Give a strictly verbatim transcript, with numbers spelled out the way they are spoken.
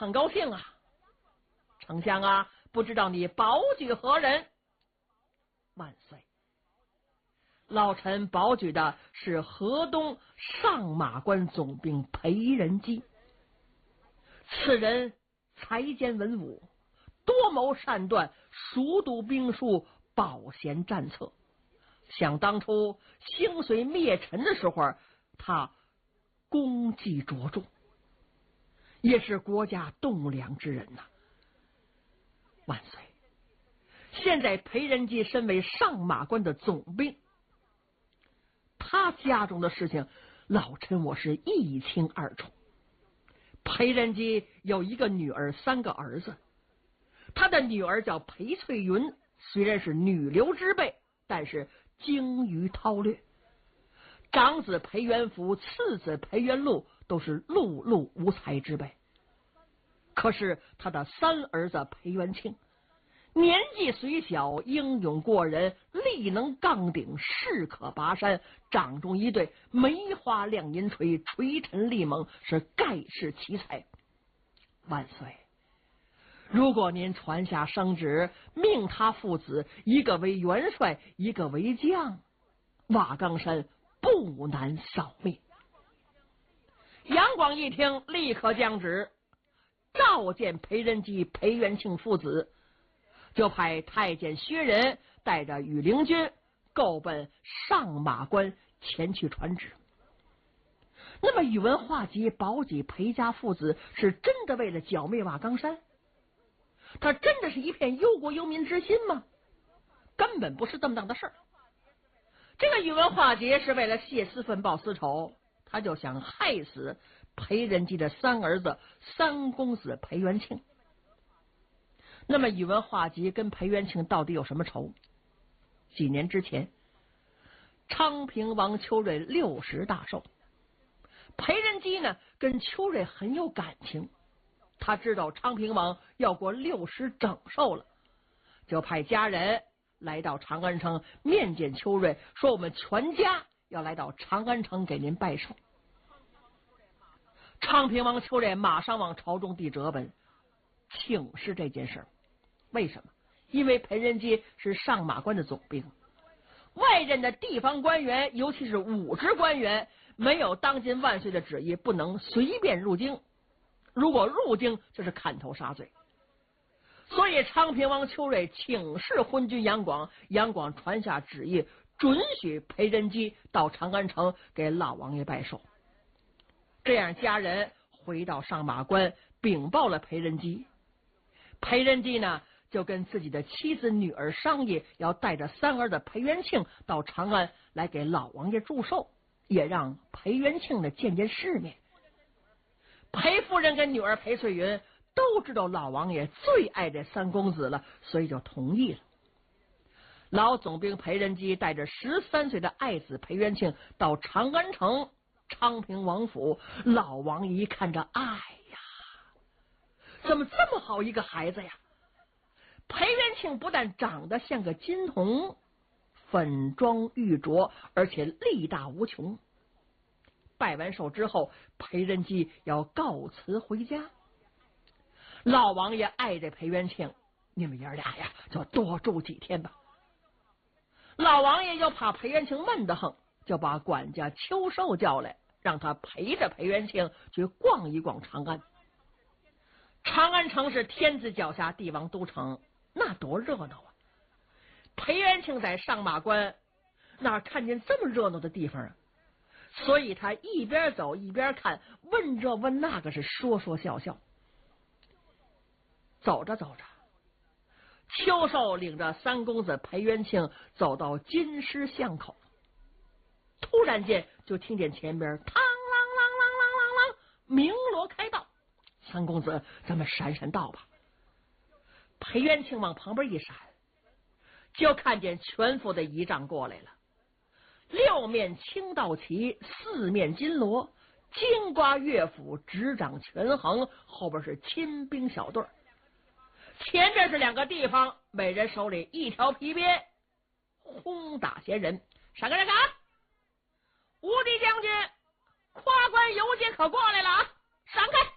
很高兴啊。丞相啊，不知道你保举何人？万岁！老臣保举的是河东上马关总兵裴仁基。此人才兼文武，多谋善断，熟读兵书，饱贤战策。想当初兴隋灭陈的时候，他功绩卓著，也是国家栋梁之人呐、啊。万岁！现在裴仁基身为上马关的总兵，他家中的事情，老臣我是一清二楚。裴仁基有一个女儿，三个儿子。他的女儿叫裴翠云，虽然是女流之辈，但是精于韬略。长子裴元福，次子裴元禄都是碌碌无才之辈。可是他的三儿子裴元庆，年纪虽小，英勇过人，力能杠顶，势可拔山，掌中一对梅花亮银锤，锤沉力猛，是盖世奇才。万岁！如果您传下圣旨，命他父子一个为元帅，一个为将，瓦岗山不难扫灭。杨广一听，立刻降旨，召见裴仁基、裴元庆父子，就派太监薛仁带着羽林军够奔上马关前去传旨。那么宇文化及、保举、裴家父子是真的为了剿灭瓦岗山？他真的是一片忧国忧民之心吗？根本不是这么当的事儿。这个宇文化及是为了泄私愤、报私仇，他就想害死裴仁基的三儿子三公子裴元庆。那么宇文化及跟裴元庆到底有什么仇？几年之前，昌平王邱瑞六十大寿，裴仁基呢跟邱瑞很有感情，他知道昌平王要过六十整寿了，就派家人来到长安城面见邱瑞，说我们全家要来到长安城给您拜寿。昌平王邱瑞马上往朝中递折本请示这件事儿。为什么？因为裴仁基是上马关的总兵，外任的地方官员，尤其是武职官员，没有当今万岁的旨意，不能随便入京。如果入京，就是砍头杀罪。所以昌平王邱瑞请示昏君杨广，杨广传下旨意，准许裴仁基到长安城给老王爷拜寿。这样家人回到上马关，禀报了裴仁基。裴仁基呢，就跟自己的妻子女儿商议，要带着三儿的裴元庆到长安来给老王爷祝寿，也让裴元庆呢见见世面。裴夫人跟女儿裴翠云都知道老王爷最爱这三公子了，所以就同意了。老总兵裴仁基带着十三岁的爱子裴元庆到长安城昌平王府，老王爷一看着，哎呀，怎么这么好一个孩子呀！裴元庆不但长得像个金童，粉妆玉琢，而且力大无穷。拜完寿之后，裴仁基要告辞回家。老王爷爱着裴元庆，你们爷俩呀，就多住几天吧。老王爷又怕裴元庆闷得很，就把管家邱寿叫来，让他陪着裴元庆去逛一逛长安。长安城是天子脚下帝王都城，那多热闹啊！裴元庆在上马关哪看见这么热闹的地方啊？所以他一边走一边看，问这问那个，是说说笑笑。走着走着，邱寿领着三公子裴元庆走到金狮巷口，突然间就听见前边嘡啷啷啷啷啷啷，鸣锣开道。三公子，咱们闪闪道吧。裴元庆往旁边一闪，就看见全副的仪仗过来了，六面青道旗，四面金锣，金瓜乐府，执掌权衡，后边是亲兵小队，前边是两个地方，每人手里一条皮鞭，轰打闲人。闪开闪开！无敌将军，跨关游街可过来了啊！闪开！